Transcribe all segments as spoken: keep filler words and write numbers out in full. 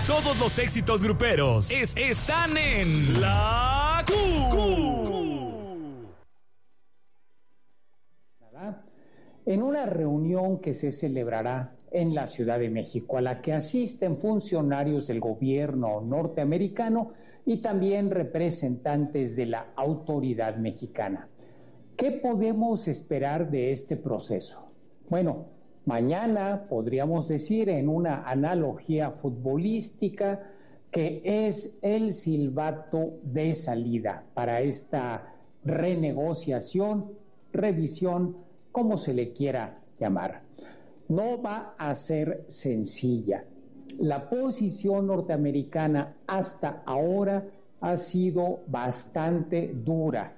Todos los éxitos gruperos es, están en La Q. En una reunión que se celebrará en la Ciudad de México, a la que asisten funcionarios del gobierno norteamericano y también representantes de la autoridad mexicana. ¿Qué podemos esperar de este proceso? Bueno, mañana podríamos decir, en una analogía futbolística, que es el silbato de salida para esta renegociación, revisión, como se le quiera llamar. No va a ser sencilla. La posición norteamericana hasta ahora ha sido bastante dura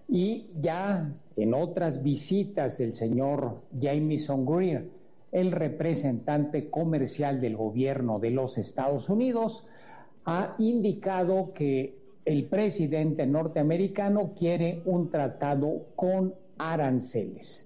y ya en otras visitas del señor Jamieson Greer, el representante comercial del gobierno de los Estados Unidos, ha indicado que el presidente norteamericano quiere un tratado con aranceles.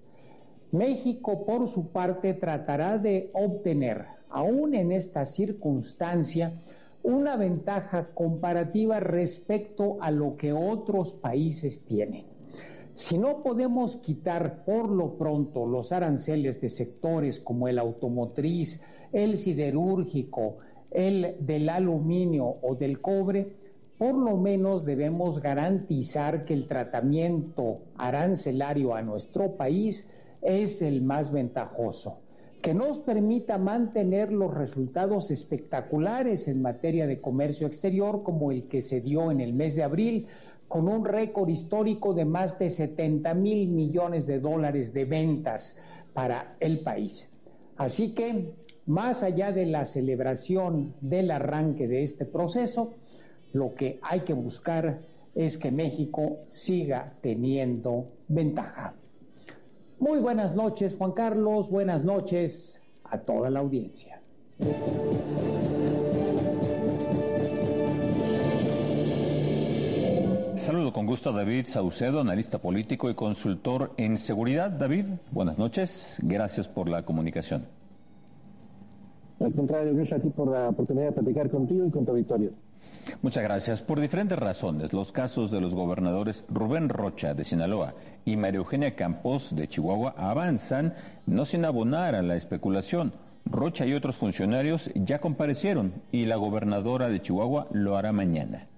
México, por su parte, tratará de obtener, aún en esta circunstancia, una ventaja comparativa respecto a lo que otros países tienen. Si no podemos quitar por lo pronto los aranceles de sectores como el automotriz, el siderúrgico, el del aluminio o del cobre, por lo menos debemos garantizar que el tratamiento arancelario a nuestro país es el más ventajoso, que nos permita mantener los resultados espectaculares en materia de comercio exterior como el que se dio en el mes de abril, con un récord histórico de más de setenta mil millones de dólares de ventas para el país. Así que, más allá de la celebración del arranque de este proceso, lo que hay que buscar es que México siga teniendo ventaja. Muy buenas noches, Juan Carlos, buenas noches a toda la audiencia. Saludo con gusto a David Saucedo, analista político y consultor en seguridad. David, buenas noches, gracias por la comunicación. Al contrario, gracias a ti por la oportunidad de platicar contigo y con tu auditorio. Muchas gracias. Por diferentes razones, los casos de los gobernadores Rubén Rocha, de Sinaloa, y María Eugenia Campos, de Chihuahua, avanzan, no sin abonar a la especulación. Rocha y otros funcionarios ya comparecieron y la gobernadora de Chihuahua lo hará mañana.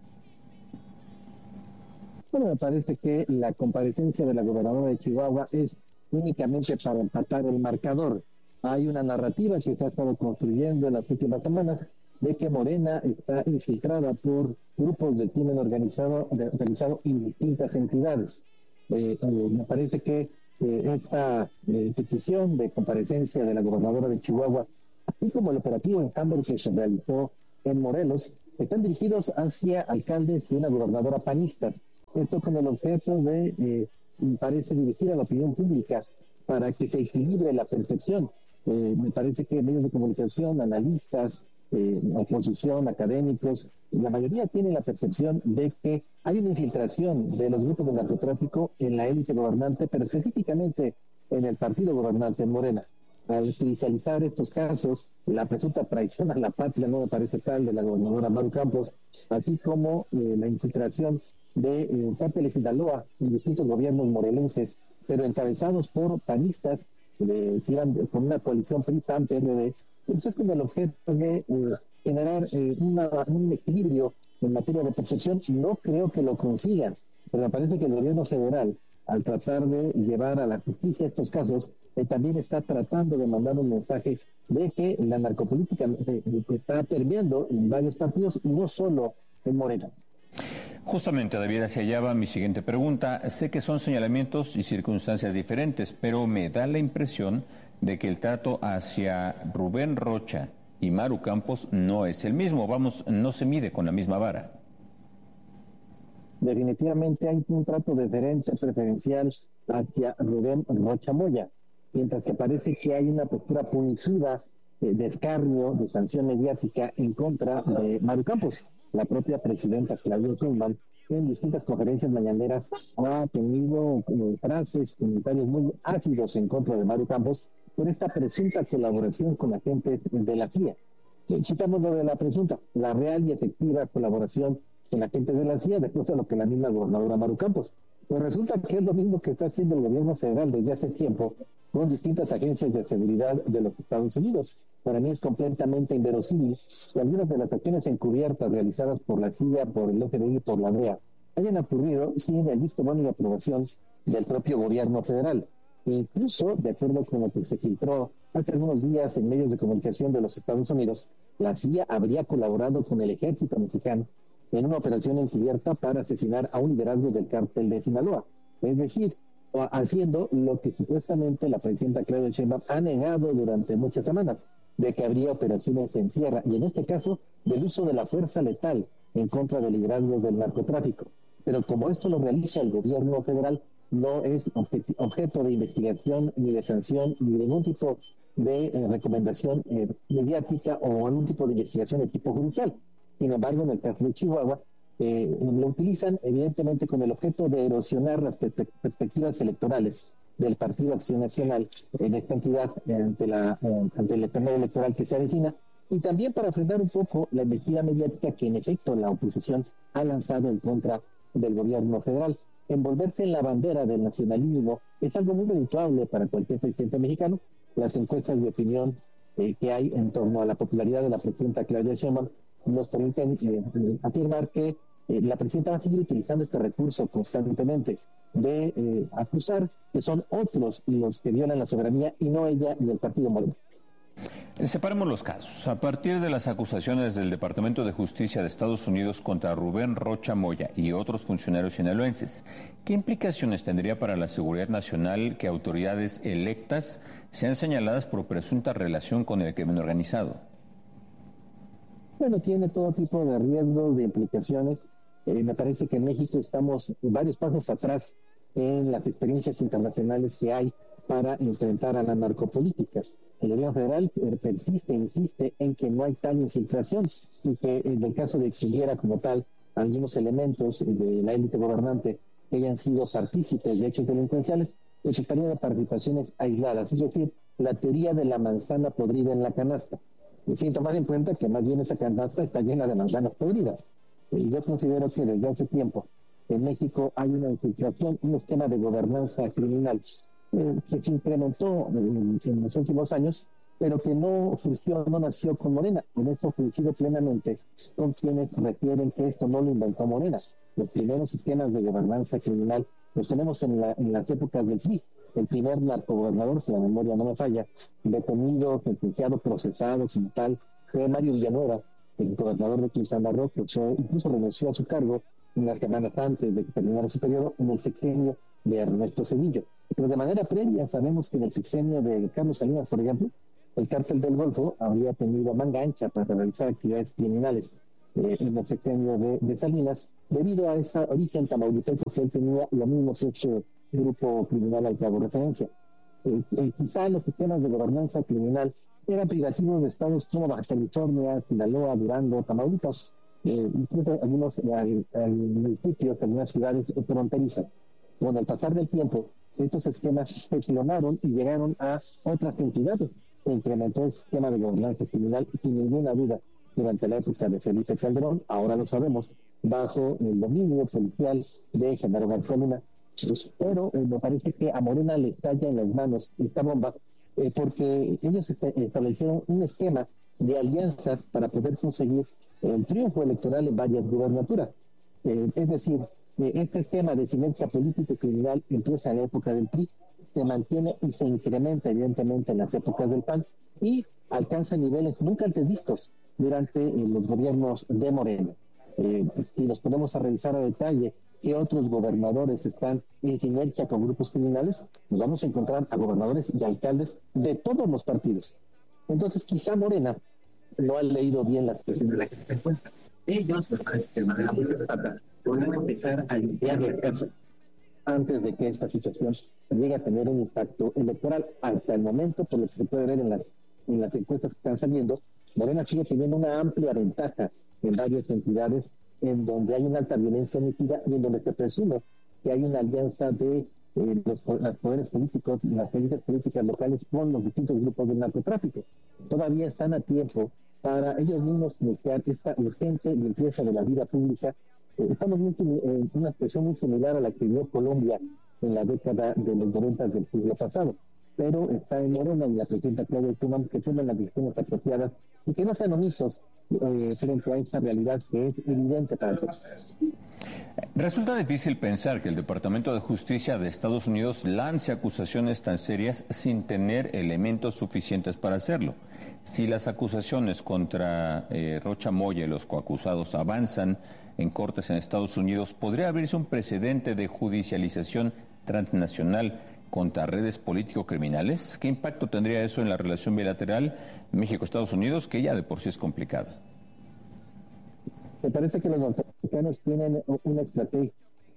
Bueno, me parece que la comparecencia de la gobernadora de Chihuahua es únicamente para empatar el marcador. Hay una narrativa que se ha estado construyendo en las últimas semanas de que Morena está infiltrada por grupos de crimen organizado, de, organizado en distintas entidades. Eh, eh, me parece que eh, esta eh, petición de comparecencia de la gobernadora de Chihuahua, así como el operativo en Camber que se realizó en Morelos, están dirigidos hacia alcaldes y una gobernadora panistas. Esto con el objeto de, eh, parece, dirigir a la opinión pública para que se equilibre la percepción. Eh, me parece que medios de comunicación, analistas, eh, oposición, académicos, la mayoría tienen la percepción de que hay una infiltración de los grupos de narcotráfico en la élite gobernante, pero específicamente en el partido gobernante, en Morena. Al judicializar estos casos, la presunta traición a la patria no me parece tal de la gobernadora Maru Campos, así como eh, la infiltración de eh, cárteles de Sinaloa en distintos gobiernos morelenses, pero encabezados por panistas de, con una coalición P R I P A N P R D. Entonces, con el objeto de eh, generar eh, una, un equilibrio en materia de percepción, no creo que lo consigan, pero me parece que el gobierno federal, al tratar de llevar a la justicia estos casos, eh, también está tratando de mandar un mensaje de que la narcopolítica eh, está permeando en varios partidos, no solo en Morena. Justamente, David, hacia allá va mi siguiente pregunta. Sé que son señalamientos y circunstancias diferentes, pero me da la impresión de que el trato hacia Rubén Rocha y Maru Campos no es el mismo. Vamos, no se mide con la misma vara. Definitivamente hay un trato diferente, preferencial hacia Rubén Rocha Moya, mientras que parece que hay una postura punitiva eh, de escarnio, de sanción mediática en contra de Maru Campos. La propia presidenta Claudia Sheinbaum en distintas conferencias mañaneras ha tenido eh, frases, comentarios muy ácidos en contra de Maru Campos por esta presunta colaboración con agentes de la C I A. Citamos lo de la presunta, la real y efectiva colaboración con agentes de la C I A, después de lo que la misma gobernadora Maru Campos. Pues resulta que es lo mismo que está haciendo el gobierno federal desde hace tiempo con distintas agencias de seguridad de los Estados Unidos. Para mí es completamente inverosímil que algunas de las acciones encubiertas realizadas por la C I A, por el F B I y por la D E A hayan ocurrido sin el visto bueno y aprobación del propio gobierno federal. E incluso, de acuerdo con lo que se filtró hace algunos días en medios de comunicación de los Estados Unidos, la C I A habría colaborado con el ejército mexicano en una operación encubierta para asesinar a un liderazgo del cártel de Sinaloa. Es decir, haciendo lo que supuestamente la presidenta Claudia Sheinbaum ha negado durante muchas semanas, de que habría operaciones en tierra, y en este caso, del uso de la fuerza letal en contra del liderazgo del narcotráfico. Pero como esto lo realiza el gobierno federal, no es objeto de investigación, ni de sanción, ni de ningún tipo de eh, recomendación eh, mediática o algún tipo de investigación de tipo judicial. Sin embargo, en el caso de Chihuahua, eh, lo utilizan evidentemente con el objeto de erosionar las perspe- perspectivas electorales del Partido Acción Nacional en esta entidad eh, ante, la, eh, ante el torneo electoral que se avecina, y también para frenar un poco la investigación mediática que en efecto la oposición ha lanzado en contra del gobierno federal. Envolverse en la bandera del nacionalismo es algo muy redituable para cualquier presidente mexicano. Las encuestas de opinión eh, que hay en torno a la popularidad de la presidenta Claudia Sheinbaum nos permiten eh, eh, afirmar que eh, la presidenta va a seguir utilizando este recurso constantemente de eh, acusar que son otros los que violan la soberanía y no ella y el partido Morena. Separemos los casos. A partir de las acusaciones del Departamento de Justicia de Estados Unidos contra Rubén Rocha Moya y otros funcionarios sinaloenses, ¿qué implicaciones tendría para la seguridad nacional que autoridades electas sean señaladas por presunta relación con el crimen organizado? Bueno, tiene todo tipo de riesgos, de implicaciones. Eh, me parece que en México estamos varios pasos atrás en las experiencias internacionales que hay para enfrentar a la narcopolítica. El gobierno federal persiste, insiste en que no hay tal infiltración y que en el caso de que hubiera como tal algunos elementos de la élite gobernante que hayan sido partícipes de hechos delincuenciales, pues estarían de participaciones aisladas, es decir, la teoría de la manzana podrida en la canasta, sin tomar en cuenta que más bien esa canasta está llena de manzanas podridas. Y yo considero que desde hace tiempo en México hay una infiltración, un esquema de gobernanza criminal eh, que se incrementó en, en los últimos años, pero que no surgió, no nació con Morena. En eso coincido plenamente con quienes refieren que esto no lo inventó Morena. Los primeros sistemas de gobernanza criminal los tenemos en, la, en las épocas del P R I. El primer narcogobernador, si la memoria no me falla, detenido, sentenciado, procesado como tal, fue Mario Villanueva, el gobernador de Quintana Roo, que incluso renunció a su cargo unas semanas antes de que terminara su periodo en el sexenio de Ernesto Zedillo. Pero de manera previa sabemos que en el sexenio de Carlos Salinas, por ejemplo, el cártel del Golfo habría tenido manga ancha para realizar actividades criminales eh, en el sexenio de, de Salinas, debido a ese origen tamaulipeco que él tenía, lo mismo que este grupo criminal al que hago referencia. Eh, eh, quizá los sistemas de gobernanza criminal eran privativos de estados como Baja California, Sinaloa, Durango, Tamaulipas, eh, incluso algunos eh, municipios, algunas ciudades fronterizas. Con el pasar del tiempo, estos esquemas se clonaron y llegaron a otras entidades. Se incrementó el sistema de gobernanza criminal sin ninguna duda durante la época de Felipe Calderón, ahora lo sabemos, bajo el dominio policial de Genaro García Luna. Pero eh, me parece que a Morena le estalla en las manos esta bomba, eh, porque ellos est- establecieron un esquema de alianzas para poder conseguir el triunfo electoral en varias gubernaturas. Eh, es decir, eh, este esquema de sinergia político y criminal empieza en la época del P R I, se mantiene y se incrementa evidentemente en las épocas del P A N y alcanza niveles nunca antes vistos durante eh, los gobiernos de Morena. Eh, si nos ponemos a revisar a detalle qué otros gobernadores están en sinergia con grupos criminales, nos vamos a encontrar a gobernadores y alcaldes de todos los partidos. Entonces quizá Morena no ha leído bien la situación de la que se encuentra. Ellos, de manera muy sensata, podrían empezar a limpiar la casa antes de que esta situación llegue a tener un impacto electoral. Hasta el momento, por lo que se puede ver en las, en las encuestas que están saliendo, Morena sigue teniendo una amplia ventaja en varias entidades en donde hay una alta violencia homicida y en donde se presume que hay una alianza de eh, los, los poderes políticos, las élites políticas locales con los distintos grupos del narcotráfico. Todavía están a tiempo para ellos mismos iniciar esta urgente limpieza de la vida pública. Eh, estamos en eh, una expresión muy similar a la que dio Colombia en la década de los noventa del siglo pasado, pero está en Morena y la presidenta Claudia Sheinbaum que tomen las decisiones apropiadas y que no sean omisos eh, frente a esta realidad que es evidente para todos. Resulta difícil pensar que el Departamento de Justicia de Estados Unidos lance acusaciones tan serias sin tener elementos suficientes para hacerlo. Si las acusaciones contra eh, Rocha Moya y los coacusados avanzan en cortes en Estados Unidos, ¿podría abrirse un precedente de judicialización transnacional contra redes político-criminales? ¿Qué impacto tendría eso en la relación bilateral México-Estados Unidos, que ya de por sí es complicada? Me parece que los norteamericanos tienen una estrategia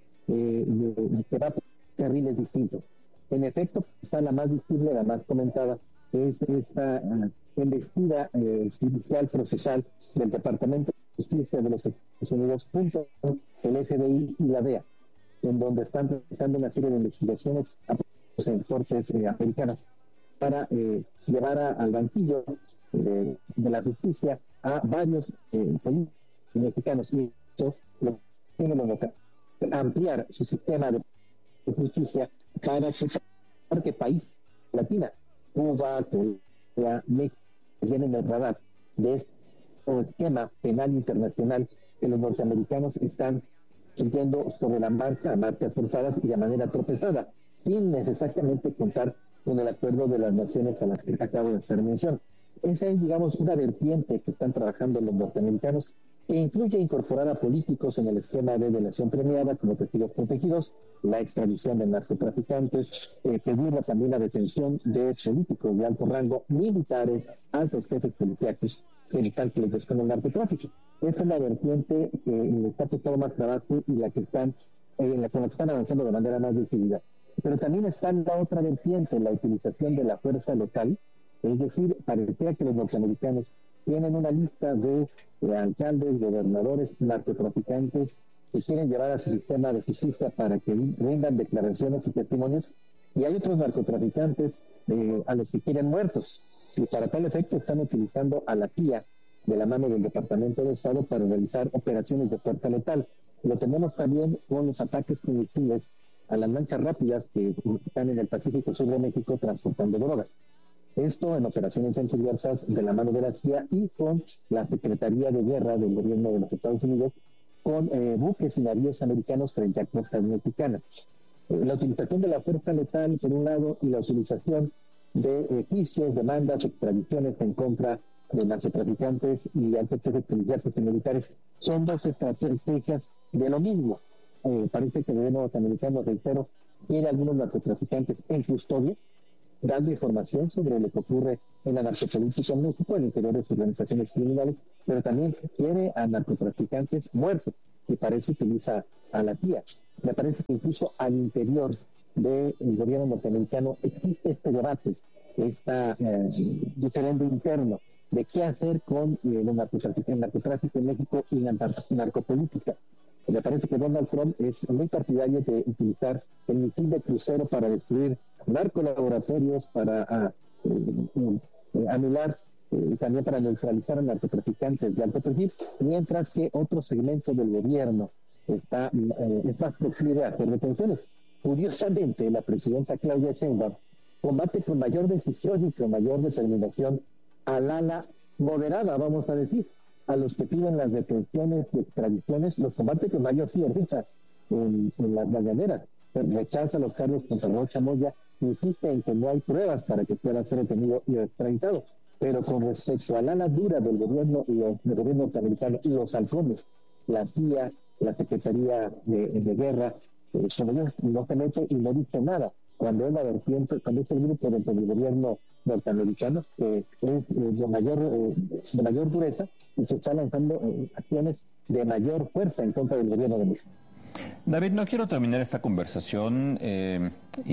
eh, de, que va por carriles distintos. En efecto, quizá la más visible, la más comentada, es esta uh, embestida eh, judicial procesal del Departamento de Justicia de los Estados Unidos junto con el F B I y la D E A, en donde están realizando una serie de investigaciones en cortes eh, americanas para eh, llevar a, al banquillo eh, de la justicia a varios eh, políticos mexicanos, y eso lo tiene que ampliar su sistema de justicia para que, que país latina, Cuba, Colombia, México, tienen el radar de este esquema penal internacional que los norteamericanos están siguiendo sobre la marcha, a marchas forzadas y de manera tropezada, sin necesariamente contar con el acuerdo de las naciones a las que acabo de hacer mención. Esa es, digamos, una vertiente que están trabajando los norteamericanos, que incluye incorporar a políticos en el esquema de delación premiada como testigos protegidos, la extradición de narcotraficantes, eh, pedir también la detención de políticos de alto rango, militares, altos jefes policíacos que están que con el narcotráfico. Esta es la vertiente que le está costando más trabajo y la que están, eh, la, con la que están avanzando de manera más decidida. Pero también está la otra vertiente, la utilización de la fuerza local, es decir, parecía que los norteamericanos tienen una lista de, de alcaldes, gobernadores, narcotraficantes que quieren llevar a su sistema de justicia para que rindan declaraciones y testimonios, y hay otros narcotraficantes eh, a los que quieren muertos, y para tal efecto están utilizando a la C I A de la mano del Departamento de Estado para realizar operaciones de fuerza letal. Lo tenemos también con los ataques con misiles a las lanchas rápidas que están en el Pacífico Sur de México transportando drogas. Esto en operaciones encubiertas de la mano de la C I A y con la Secretaría de Guerra del Gobierno de los Estados Unidos, con eh, buques y navíos americanos frente a costas mexicanas. Eh, la utilización de la fuerza letal, por un lado, y la utilización de eh, juicios, demandas, extradiciones en contra de narcotraficantes y altos jefes policiales y militares son dos estrategias de lo mismo. Eh, parece que el gobierno norteamericano, reitero, tiene algunos narcotraficantes en custodia, dando información sobre lo que ocurre en la narcopolítica en México, en el interior de sus organizaciones criminales, pero también quiere a narcotraficantes muertos, y para eso utiliza a la C I A. Me parece que incluso al interior del gobierno norteamericano existe este debate, este eh, diferendo interno de qué hacer con eh, el narcotráfico, el narcotráfico en México y la narcopolítica. Me parece que Donald Trump es muy partidario de utilizar el misil de crucero para destruir narcolaboratorios, para a, eh, eh, anular y eh, también para neutralizar a narcotraficantes de alto perfil, mientras que otro segmento del gobierno está eh, es más proclive a hacer detenciones. Curiosamente, la presidenta Claudia Sheinbaum combate con mayor decisión y con mayor determinación al ala moderada, vamos a decir, a los que piden las detenciones y extradiciones, los combate con mayor fiereza en, en las mañaneras. Rechaza los cargos contra Rocha Moya, insiste en que no hay pruebas para que pueda ser detenido y extraditado. Pero con respecto al ala dura del gobierno y del gobierno norteamericano y los halcones, la C I A, la Secretaría de, de Guerra, eh, no se mete y no dice nada. Cuando es la vertiente, cuando es el grupo dentro del gobierno norteamericano, que eh, es eh, de, mayor, eh, de mayor dureza, y se están lanzando eh, acciones de mayor fuerza en contra del gobierno de México. David, no quiero terminar esta conversación eh,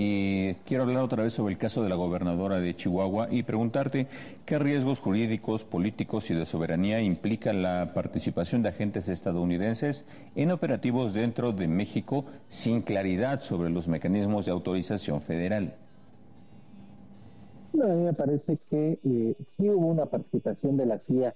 y quiero hablar otra vez sobre el caso de la gobernadora de Chihuahua y preguntarte qué riesgos jurídicos, políticos y de soberanía implica la participación de agentes estadounidenses en operativos dentro de México sin claridad sobre los mecanismos de autorización federal. No, a mí me parece que eh, sí hubo una participación de la C I A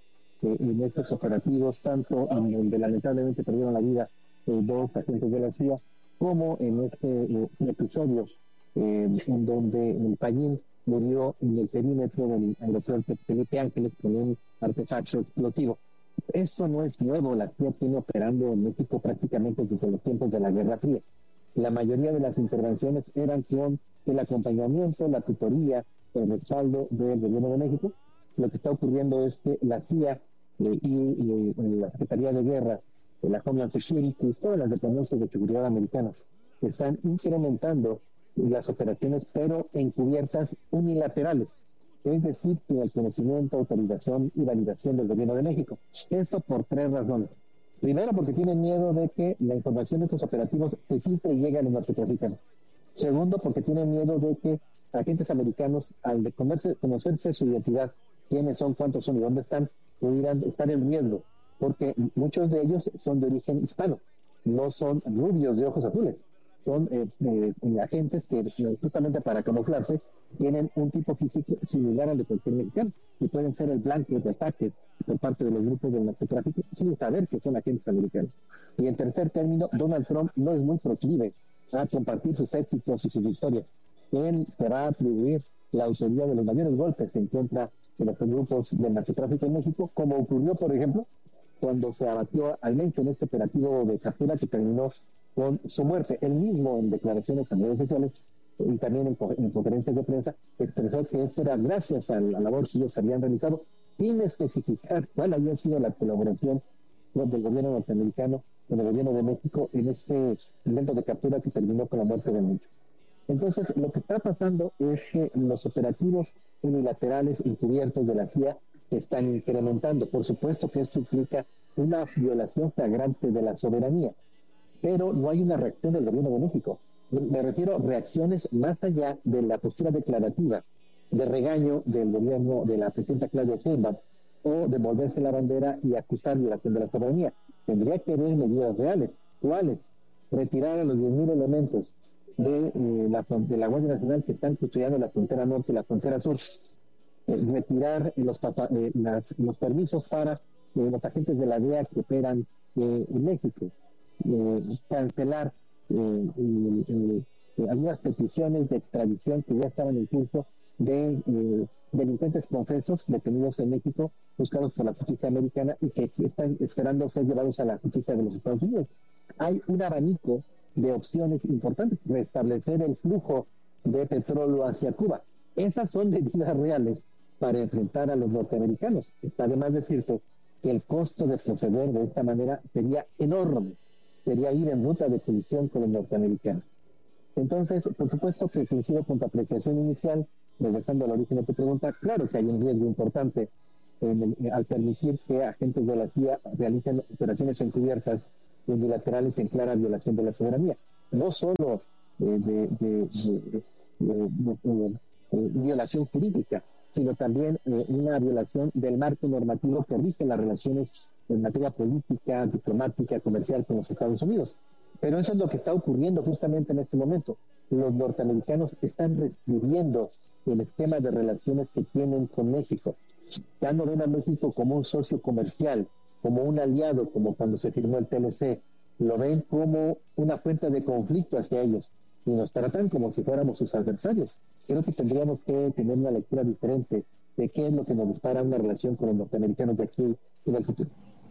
eh, en estos operativos, tanto en donde lamentablemente perdieron la vida eh, dos agentes de la C I A, como en este eh, episodio eh, en donde el Payín murió en el perímetro del aeropuerto Felipe Ángeles con un artefacto explosivo. Esto no es nuevo, la C I A tiene operando en México prácticamente desde los tiempos de la Guerra Fría. La mayoría de las intervenciones eran con el acompañamiento, la tutoría, el respaldo del Gobierno de México. Lo que está ocurriendo es que la C I A eh, y, y, y la Secretaría de Guerra, eh, la Homeland Security y todas las dependencias de seguridad americanas están incrementando las operaciones, pero encubiertas unilaterales, es decir, sin el conocimiento, autorización y validación del Gobierno de México. Esto por tres razones. Primero, porque tienen miedo de que la información de estos operativos se filtre y llegue a los narcotraficantes. Segundo, porque tienen miedo de que agentes americanos, al de conocerse, conocerse su identidad, quiénes son, cuántos son y dónde están, pudieran estar en riesgo, porque muchos de ellos son de origen hispano, no son rubios de ojos azules. Son eh, eh, agentes que justamente para camuflarse tienen un tipo físico similar al de cualquier mexicano y pueden ser el blanco de ataques por parte de los grupos del narcotráfico sin saber que son agentes americanos. Y en tercer término, Donald Trump no es muy proclive a compartir sus éxitos y sus victorias. Él se va a atribuir la autoría de los mayores golpes en contra de los grupos del narcotráfico en México, como ocurrió, por ejemplo, cuando se abatió al Mencho en este operativo de captura que terminó con su muerte. Él mismo, en declaraciones a redes sociales y también en, en conferencias de prensa, expresó que esto era gracias a la labor que ellos habían realizado, sin especificar cuál había sido la colaboración del gobierno norteamericano con el gobierno de México en este intento de captura que terminó con la muerte de Mencho. Entonces, lo que está pasando es que los operativos unilaterales encubiertos de la C I A se están incrementando. Por supuesto que esto implica una violación flagrante de la soberanía, pero no hay una reacción del gobierno de México. Me refiero a reacciones más allá de la postura declarativa de regaño del gobierno de la presidenta Claudia Sheinbaum o de volverse la bandera y acusar violación de la soberanía. Tendría que haber medidas reales. ¿Cuáles? Retirar a los diez mil elementos de, eh, la, de la Guardia Nacional que están custodiando la frontera norte y la frontera sur. Eh, retirar los, eh, las, los permisos para eh, los agentes de la D E A que operan eh, en México. Eh, cancelar eh, eh, eh, algunas peticiones de extradición que ya estaban en curso de eh, delincuentes confesos detenidos en México, buscados por la justicia americana y que están esperando ser llevados a la justicia de los Estados Unidos. Hay un abanico de opciones importantes. Restablecer el flujo de petróleo hacia Cuba. Esas son medidas reales para enfrentar a los norteamericanos. Está de más decirse que el costo de proceder de esta manera sería enorme. Sería ir en ruta de colisión con los norteamericanos. Entonces, por supuesto que coincido con tu apreciación inicial, regresando al origen de tu pregunta. Claro que hay un riesgo importante en el, al permitir que agentes de la C I A realicen operaciones encubiertas unilaterales en clara violación de la soberanía. No solo eh, de, de, de, de, de, de, de violación jurídica, sino también eh, una violación del marco normativo que rige las relaciones en materia política, diplomática, comercial con los Estados Unidos. Pero eso es lo que está ocurriendo justamente en este momento. Los norteamericanos están reescribiendo el esquema de relaciones que tienen con México. Ya no ven a México como un socio comercial, como un aliado, como cuando se firmó el T L C. Lo ven como una fuente de conflicto hacia ellos y nos tratan como si fuéramos sus adversarios. Creo que tendríamos que tener una lectura diferente de qué es lo que nos dispara una relación con los norteamericanos de aquí y del futuro.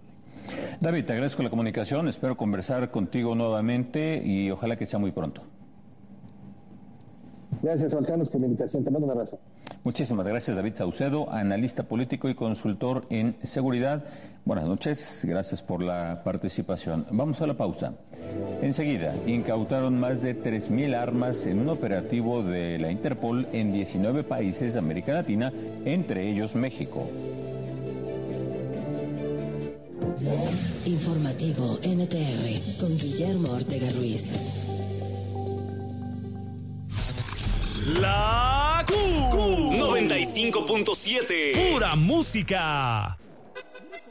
David, te agradezco la comunicación, espero conversar contigo nuevamente y ojalá que sea muy pronto. Gracias, Juan Carlos, por la invitación. Te mando un abrazo. Muchísimas gracias, David Saucedo, analista político y consultor en seguridad. Buenas noches, gracias por la participación. Vamos a la pausa. Enseguida, incautaron más de tres mil armas en un operativo de la Interpol en diecinueve países de América Latina, entre ellos México. Informativo N T R con Guillermo Ortega Ruiz. La Q noventa y cinco punto siete, pura música.